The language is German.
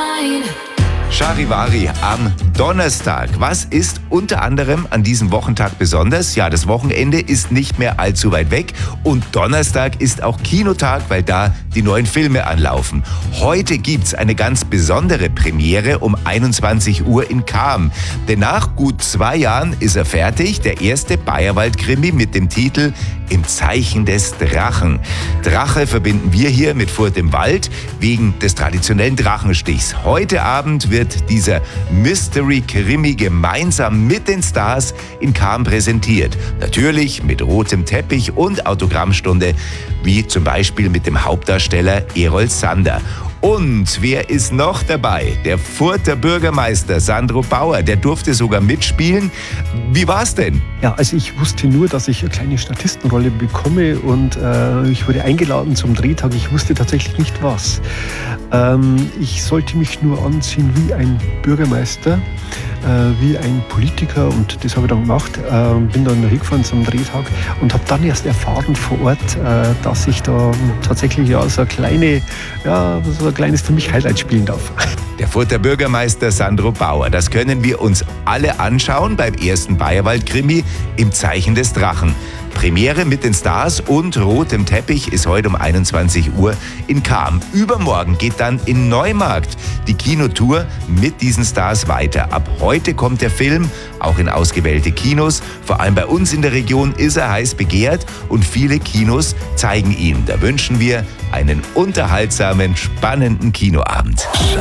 Charivari am Donnerstag. Was ist unter anderem an diesem Wochentag besonders? Ja, das Wochenende ist nicht mehr allzu weit weg und Donnerstag ist auch Kinotag, weil da die neuen Filme anlaufen. Heute gibt's eine ganz besondere Premiere um 21 Uhr in Cham. Denn nach gut 2 Jahren ist er fertig, der erste Bayerwald-Krimi mit dem Titel Im Zeichen des Drachen. Drache verbinden wir hier mit Furt im Wald wegen des traditionellen Drachenstichs. Heute Abend wird dieser Mystery-Krimi gemeinsam mit den Stars in Cham präsentiert. Natürlich mit rotem Teppich und Autogrammstunde, wie zum Beispiel mit dem Hauptdarsteller Errol Sander. Und wer ist noch dabei? Der Furter Bürgermeister Sandro Bauer, der durfte sogar mitspielen. Wie war's denn? Ja, also ich wusste nur, dass ich eine kleine Statistenrolle bekomme und ich wurde eingeladen zum Drehtag. Ich wusste tatsächlich nicht was. Ich sollte mich nur anziehen wie ein Bürgermeister, wie ein Politiker und das habe ich dann gemacht. Bin dann hingefahren zum Drehtag und habe dann erst erfahren vor Ort, dass ich da tatsächlich so ein kleines für mich Highlight spielen darf. Der Furter Bürgermeister Sandro Bauer, das können wir uns alle anschauen beim ersten Bayerwald-Krimi Im Zeichen des Drachen. Premiere mit den Stars und rotem Teppich ist heute um 21 Uhr in Cham. Übermorgen geht dann in Neumarkt die Kinotour mit diesen Stars weiter. Ab heute kommt der Film auch in ausgewählte Kinos. Vor allem bei uns in der Region ist er heiß begehrt und viele Kinos zeigen ihn. Da wünschen wir einen unterhaltsamen, spannenden Kinoabend.